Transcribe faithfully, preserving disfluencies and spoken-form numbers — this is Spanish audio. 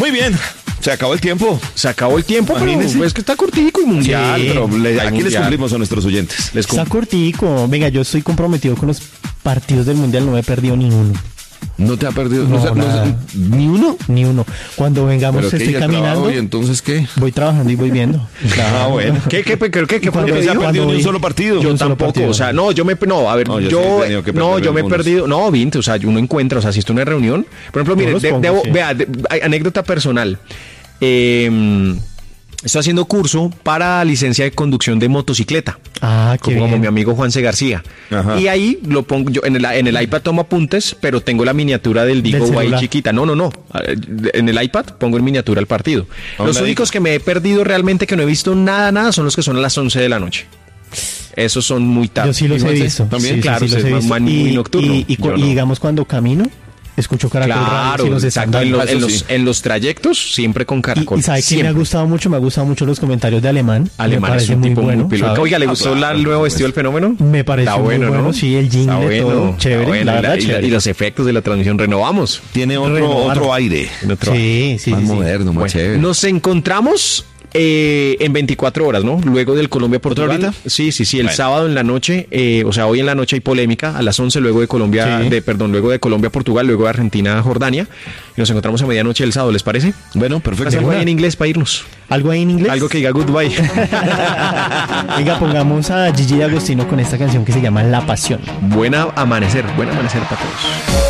Muy bien. Se acabó el tiempo. Se acabó el tiempo, Imagínese. pero es que está cortico y mundial. Sí. Pero le- Aquí hay les mundial. cumplimos a nuestros oyentes. Les cum- Está cortico. Venga, yo estoy comprometido con los partidos del Mundial, no me he perdido ni uno. No te ha perdido. No, no se- no se- nada. ¿Ni uno? Ni uno. Cuando vengamos, ¿Pero qué? estoy ¿Y el trabajo? caminando, ¿Y entonces qué? voy trabajando y voy viendo. Ah, bueno. ¿Qué, qué, qué, qué, qué fue lo Cuando que No se ha dijo? perdido ni un voy- solo partido. Yo un solo tampoco, partido. o sea, no, yo me, no, a ver, No, yo sí yo, he tenido que no, perder yo me he algunos. perdido, no, Vinte, o sea, uno encuentra, o sea, si esto no es reunión, por ejemplo, mire, los de- pongo, debo- sí. vea, de- hay- anécdota personal, eh, estoy haciendo curso para licencia de conducción de motocicleta. Ah, qué Como, como bien. mi amigo Juanse García. Ajá. Y ahí lo pongo yo en el, en el iPad tomo apuntes, pero tengo la miniatura del Digo Del Guay celular. chiquita. No, no, no. En el iPad pongo en miniatura el partido. ¿A Los dónde únicos dedica? que me he perdido realmente, que no he visto nada, nada, son los que son a las once de la noche. Esos son muy tarde. Yo sí los he Igual, visto. También, Sí, sí, claro, sí, los usted he es visto. man- muy Y, nocturno. y- y cu- Yo y no. digamos, cuando camino, escucho Caracol Radio, Claro, sí, los exacto. están En, dando. los- en Eso los, sí. en los trayectos, siempre con Y, Caracol. y ¿sabe qué me ha siempre. gustado mucho? Me ha gustado mucho los comentarios de Alemán. Alemán me es parece un muy tipo bueno, muy piloto. ¿sabe? Oiga, ¿le Ah, gustó claro, la- el nuevo por vestido del fenómeno? Me pareció Está muy bueno, bueno, ¿no? sí, el jingle, Está bueno, todo está chévere, bueno. la Y verdad, y chévere. y los efectos de la transmisión renovamos. Tiene otro, Renovar. otro aire. En otro- Sí, sí, Más sí, sí. moderno, más Bueno, chévere. nos encontramos eh, en veinticuatro horas, ¿no? Luego del Colombia-Portugal. ¿Otra horita? Sí, sí, sí. El Bueno. sábado en la noche, eh, o sea, hoy en la noche hay polémica. A las once, luego de Colombia, Sí. de, perdón, luego de Colombia-Portugal, luego de Argentina-Jordania. Y nos encontramos a medianoche el sábado, ¿les parece? Bueno, Haz perfecto. algo ahí en inglés para irnos. ¿Algo ahí en inglés? Algo que diga goodbye. Venga, pongamos a Gigi D'Agostino con esta canción que se llama La Pasión. Buena amanecer, buen amanecer para todos.